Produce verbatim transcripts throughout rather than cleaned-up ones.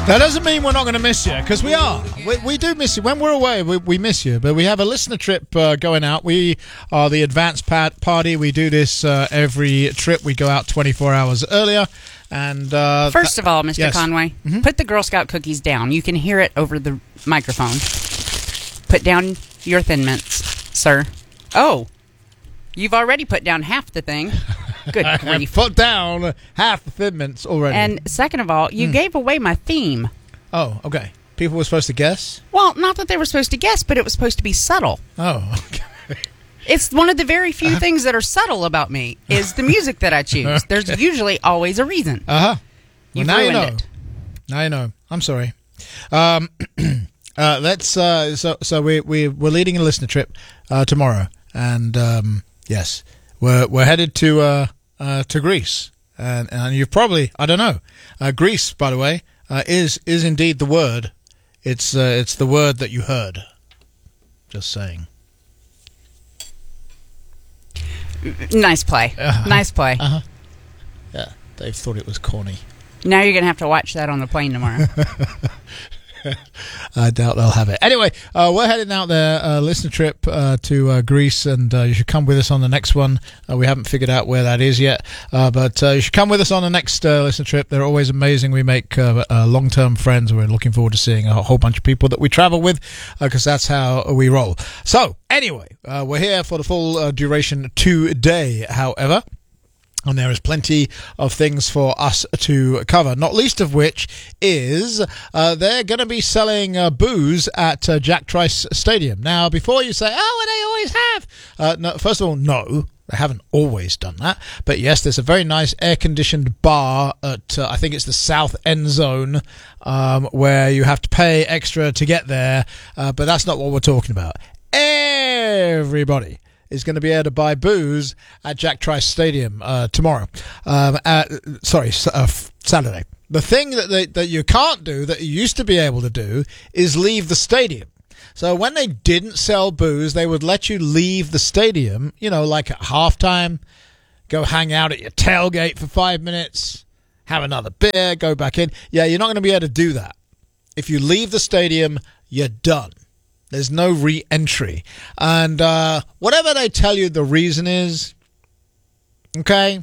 That doesn't mean we're not going to miss you, because we are. We, we do miss you. When we're away, we, we miss you. But we have a listener trip uh, going out. We are the Advanced Pat Party. We do this uh, every trip. We go out twenty-four hours earlier. And uh, First of all, Mister Yes. Conway, Mhm. put the Girl Scout cookies down. You can hear it over the microphone. Put down your Thin Mints, sir. Oh, you've already put down half the thing. Good I grief. put down half the Thin Mints already. And second of all, you Mm. gave away my theme. Oh, okay. People were supposed to guess? Well, not that they were supposed to guess, but it was supposed to be subtle. Oh, okay. It's one of the very few uh-huh. things that are subtle about me is the music that I choose. Okay. There's usually always a reason. Uh-huh. You've well, now ruined you know. it. Now you know. I'm sorry. Um, uh, let's. Uh, so, so we we we're leading a listener trip uh, tomorrow, and um, yes, we're we're headed to uh, uh, to Greece, and and you've probably I don't know. Uh, Greece, by the way, uh, is is indeed the word. It's uh, it's the word that you heard. Just saying. Nice play. Uh-huh. Nice play. Uh-huh. Yeah, Dave thought it was corny. Now you're going to have to watch that on the plane tomorrow. I doubt they'll have it. Anyway, uh, we're heading out there, uh, listener trip uh, to uh, Greece, and uh, you should come with us on the next one. Uh, we haven't figured out where that is yet, uh, but uh, you should come with us on the next uh, listener trip. They're always amazing. We make uh, uh, long-term friends. We're looking forward to seeing a whole bunch of people that we travel with, because uh, that's how we roll. So, anyway, uh, we're here for the full uh, duration today, however. And there is plenty of things for us to cover, not least of which is uh, they're going to be selling uh, booze at uh, Jack Trice Stadium. Now, before you say, oh, well, they always have. Uh, no, first of all, no, they haven't always done that. But yes, there's a very nice air-conditioned bar at, uh, I think it's the South End Zone, um, where you have to pay extra to get there. Uh, but that's not what we're talking about. Everybody is going to be able to buy booze at Jack Trice Stadium uh, tomorrow. Um, at, sorry, uh, Saturday. The thing that they, that you can't do that you used to be able to do is leave the stadium. So when they didn't sell booze, they would let you leave the stadium, you know, like at halftime, go hang out at your tailgate for five minutes, have another beer, go back in. Yeah, you're not going to be able to do that. If you leave the stadium, you're done. There's no re-entry. And uh, whatever they tell you the reason is, okay,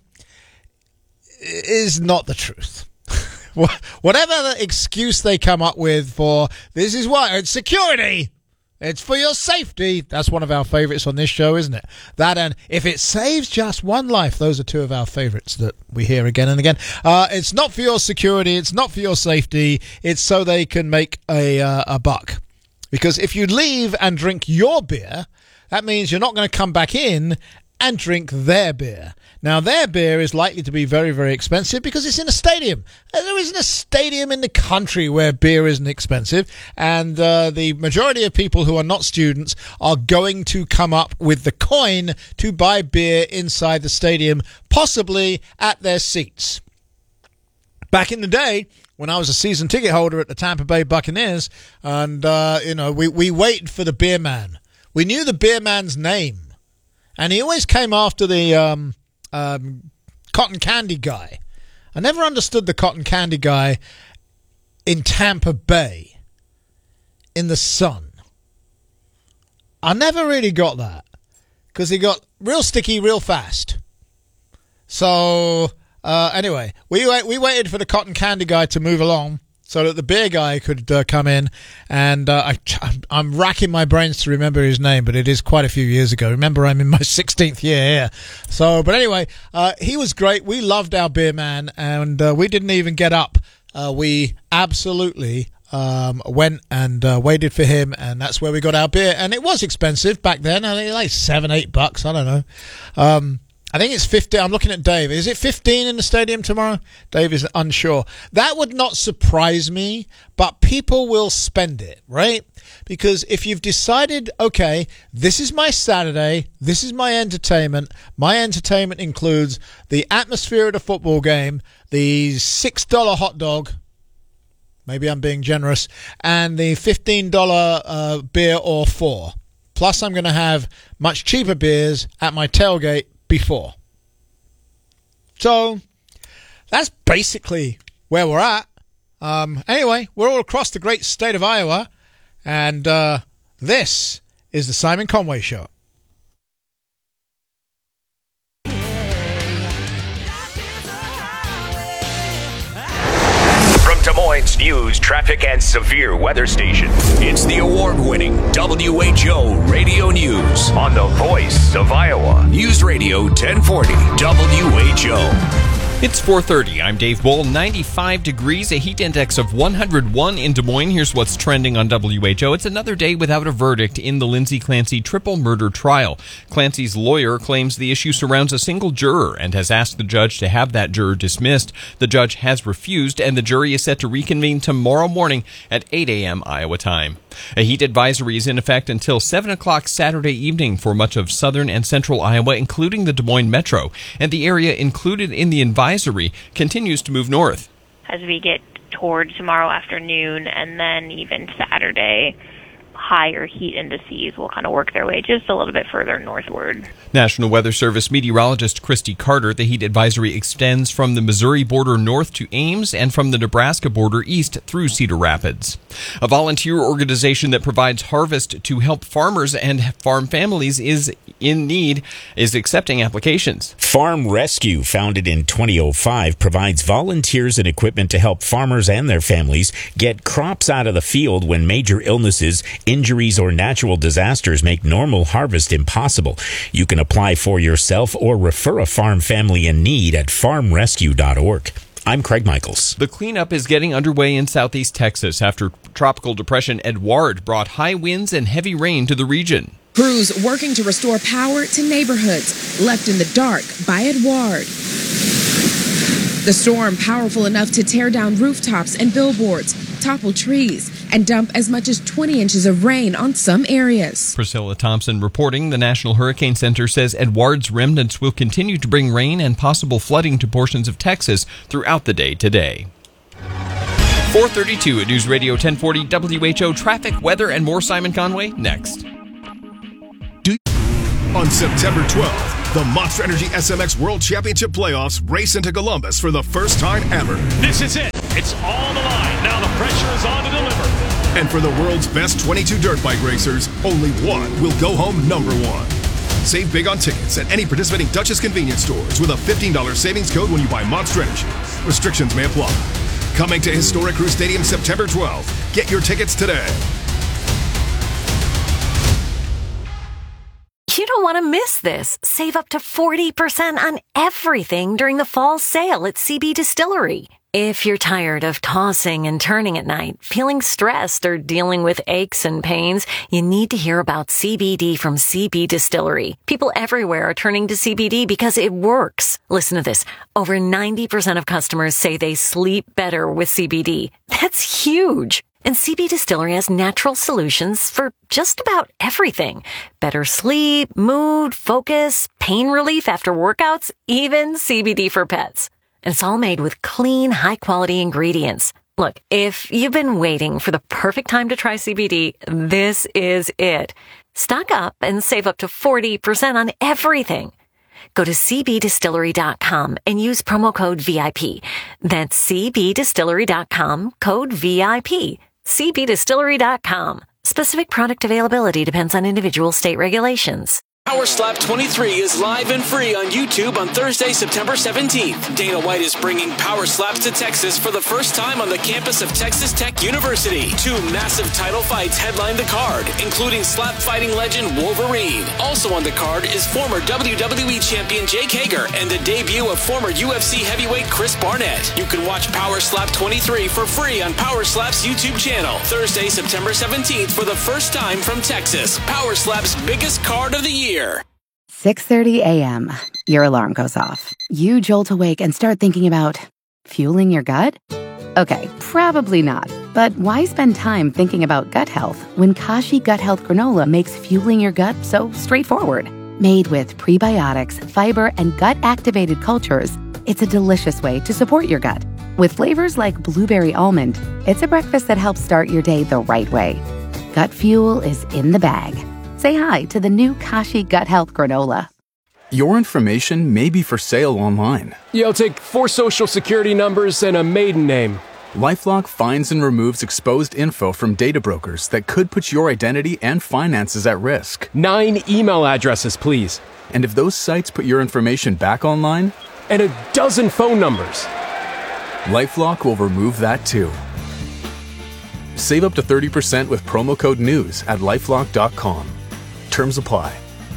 is not the truth. Whatever the excuse they come up with for, this is why, it's security, it's for your safety. That's one of our favorites on this show, isn't it? That and if it saves just one life, those are two of our favorites that we hear again and again. Uh, it's not for your security, it's not for your safety, it's so they can make a uh, a buck. Because if you leave and drink your beer, that means you're not going to come back in and drink their beer. Now, their beer is likely to be very, very expensive because it's in a stadium. There isn't a stadium in the country where beer isn't expensive. And uh, the majority of people who are not students are going to come up with the coin to buy beer inside the stadium, possibly at their seats. Back in the day, when I was a season ticket holder at the Tampa Bay Buccaneers, and, uh, you know, we, we waited for the beer man. We knew the beer man's name. And he always came after the um, um, cotton candy guy. I never understood the cotton candy guy in Tampa Bay in the sun. I never really got that because he got real sticky real fast. So... Uh, anyway, we wait, we waited for the cotton candy guy to move along so that the beer guy could uh, come in, and uh, I, I'm racking my brains to remember his name, but it is quite a few years ago. Remember, I'm in my sixteenth year here. So, but anyway, uh, he was great. We loved our beer man, and uh, we didn't even get up. Uh, we absolutely um, went and uh, waited for him, and that's where we got our beer. And it was expensive back then. I think like seven, eight bucks. I don't know. Um, I think it's fifteen. I'm looking at Dave. Is it fifteen in the stadium tomorrow? Dave is unsure. That would not surprise me, but people will spend it, right? Because if you've decided, okay, this is my Saturday, this is my entertainment. My entertainment includes the atmosphere of the football game, the six dollar hot dog, maybe I'm being generous, and the fifteen dollar uh, beer or four. Plus, I'm going to have much cheaper beers at my tailgate before. So that's basically where we're at. Um, anyway, we're all across the great state of Iowa, and uh, this is the Simon Conway Show. Des Moines News, traffic, and severe weather station. It's the award-winning W H O Radio News on the voice of Iowa. News Radio ten forty W H O. It's four thirty. I'm Dave Bull. ninety-five degrees, a heat index of one hundred one in Des Moines. Here's what's trending on W H O. It's another day without a verdict in the Lindsay Clancy triple murder trial. Clancy's lawyer claims the issue surrounds a single juror and has asked the judge to have that juror dismissed. The judge has refused, and the jury is set to reconvene tomorrow morning at eight a.m. Iowa time. A heat advisory is in effect until seven o'clock Saturday evening for much of southern and central Iowa, including the Des Moines metro, and the area included in the advisory continues to move north. As we get toward tomorrow afternoon and then even Saturday, higher heat indices will kind of work their way just a little bit further northward. National Weather Service meteorologist Christy Carter, the heat advisory extends from the Missouri border north to Ames and from the Nebraska border east through Cedar Rapids. A volunteer organization that provides harvest to help farmers and farm families is in need is accepting applications. Farm Rescue, founded in twenty oh five, provides volunteers and equipment to help farmers and their families get crops out of the field when major illnesses, injuries, or natural disasters make normal harvest impossible. You can apply for yourself or refer a farm family in need at farm rescue dot org. I'm Craig Michaels. The cleanup is getting underway in southeast Texas after Tropical Depression Edouard brought high winds and heavy rain to the region. Crews working to restore power to neighborhoods left in the dark by Edouard. The storm powerful enough to tear down rooftops and billboards, topple trees, and dump as much as twenty inches of rain on some areas. Priscilla Thompson reporting. The National Hurricane Center says Edouard's remnants will continue to bring rain and possible flooding to portions of Texas throughout the day today. four thirty-two at News Radio ten forty W H O. Traffic, weather, and more. Simon Conway next. On September twelfth, the Monster Energy S M X World Championship Playoffs race into Columbus for the first time ever. This is it. It's on the line. Now the pressure is on to deliver. And for the world's best twenty-two dirt bike racers, only one will go home number one. Save big on tickets at any participating Duchess convenience stores with a fifteen dollars savings code when you buy Monster Energy. Restrictions may apply. Coming to Historic Crew Stadium September twelfth. Get your tickets today. You don't want to miss this. Save up to forty percent on everything during the fall sale at C B Distillery. If you're tired of tossing and turning at night, feeling stressed, or dealing with aches and pains, you need to hear about C B D from C B Distillery. People everywhere are turning to C B D because it works. Listen to this. Over ninety percent of customers say they sleep better with C B D. That's huge. And C B Distillery has natural solutions for just about everything. Better sleep, mood, focus, pain relief after workouts, even C B D for pets. And it's all made with clean, high-quality ingredients. Look, if you've been waiting for the perfect time to try C B D, this is it. Stock up and save up to forty percent on everything. Go to c b distillery dot com and use promo code V I P. That's c b distillery dot com, code V I P. c b distillery dot com. Specific product availability depends on individual state regulations. Power Slap twenty-three is live and free on YouTube on Thursday, September seventeenth. Dana White is bringing Power Slaps to Texas for the first time on the campus of Texas Tech University. Two massive title fights headline the card, including slap fighting legend Wolverine. Also on the card is former W W E champion Jake Hager and the debut of former U F C heavyweight Chris Barnett. You can watch Power Slap twenty-three for free on Power Slap's YouTube channel. Thursday, September seventeenth for the first time from Texas. Power Slap's biggest card of the year. six thirty a.m. Your alarm goes off. You jolt awake and start thinking about fueling your gut? Okay, probably not. But why spend time thinking about gut health when Kashi Gut Health Granola makes fueling your gut so straightforward? Made with prebiotics, fiber, and gut-activated cultures, it's a delicious way to support your gut. With flavors like blueberry almond, it's a breakfast that helps start your day the right way. Gut fuel is in the bag. Say hi to the new Kashi Gut Health Granola. Your information may be for sale online. Yeah, I'll take four social security numbers and a maiden name. LifeLock finds and removes exposed info from data brokers that could put your identity and finances at risk. Nine email addresses, please. And if those sites put your information back online? And a dozen phone numbers. LifeLock will remove that too. Save up to thirty percent with promo code NEWS at lifelock dot com. Terms apply.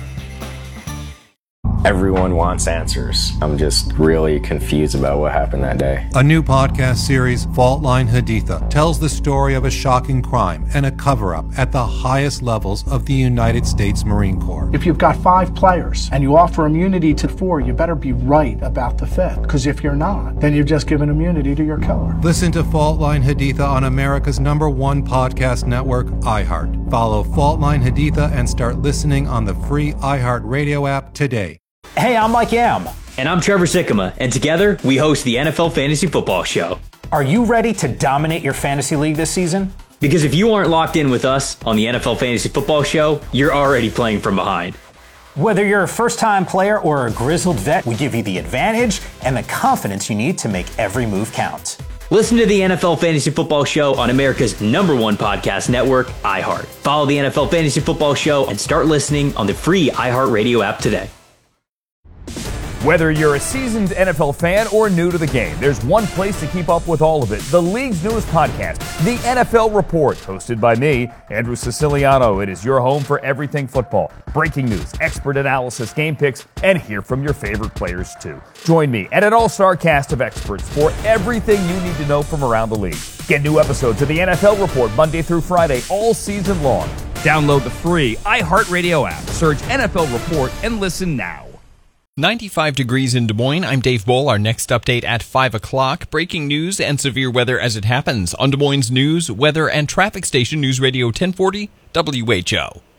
Everyone wants answers. I'm just really confused about what happened that day. A new podcast series, Fault Line Haditha, tells the story of a shocking crime and a cover-up at the highest levels of the United States Marine Corps. If you've got five players and you offer immunity to four, you better be right about the fifth. Because if you're not, then you've just given immunity to your killer. Listen to Fault Line Haditha on America's number one podcast network, iHeart. Follow Fault Line Haditha and start listening on the free iHeart Radio app today. Hey, I'm Mike Yam. And I'm Trevor Sikkema, and together we host the N F L Fantasy Football Show. Are you ready to dominate your fantasy league this season? Because if you aren't locked in with us on the N F L Fantasy Football Show, you're already playing from behind. Whether you're a first-time player or a grizzled vet, we give you the advantage and the confidence you need to make every move count. Listen to the N F L Fantasy Football Show on America's number one podcast network, iHeart. Follow the N F L Fantasy Football Show and start listening on the free iHeart Radio app today. Whether you're a seasoned N F L fan or new to the game, there's one place to keep up with all of it. The league's newest podcast, The N F L Report, hosted by me, Andrew Siciliano. It is your home for everything football. Breaking news, expert analysis, game picks, and hear from your favorite players too. Join me and an all-star cast of experts for everything you need to know from around the league. Get new episodes of The N F L Report Monday through Friday all season long. Download the free iHeartRadio app, search N F L Report, and listen now. ninety-five degrees in Des Moines. I'm Dave Bull. Our next update at five o'clock. Breaking news and severe weather as it happens on Des Moines News, Weather, and Traffic Station News Radio ten forty W H O.